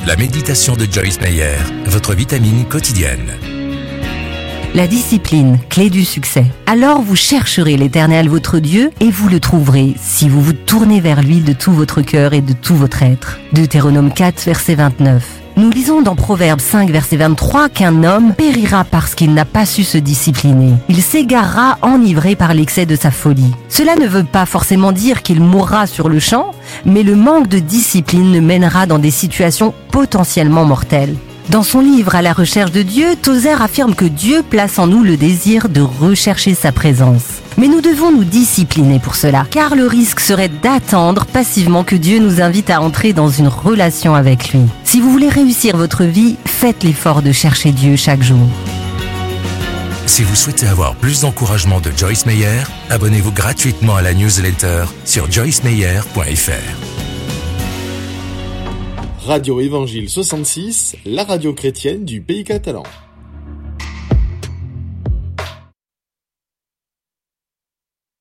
La méditation de Joyce Meyer, votre vitamine quotidienne. La discipline, clé du succès. Alors vous chercherez l'Éternel votre Dieu et vous le trouverez si vous vous tournez vers lui de tout votre cœur et de tout votre être. Deutéronome 4, verset 29. Nous lisons dans Proverbe 5, verset 23 qu'un homme périra parce qu'il n'a pas su se discipliner. Il s'égarera enivré par l'excès de sa folie. Cela ne veut pas forcément dire qu'il mourra sur le champ, mais le manque de discipline le mènera dans des situations potentiellement mortelles. Dans son livre « À la recherche de Dieu », Tozer affirme que Dieu place en nous le désir de rechercher sa présence. Mais nous devons nous discipliner pour cela, car le risque serait d'attendre passivement que Dieu nous invite à entrer dans une relation avec lui. Si vous voulez réussir votre vie, faites l'effort de chercher Dieu chaque jour. Si vous souhaitez avoir plus d'encouragement de Joyce Meyer, abonnez-vous gratuitement à la newsletter sur joycemeyer.fr. Radio Évangile 66, la radio chrétienne du pays catalan.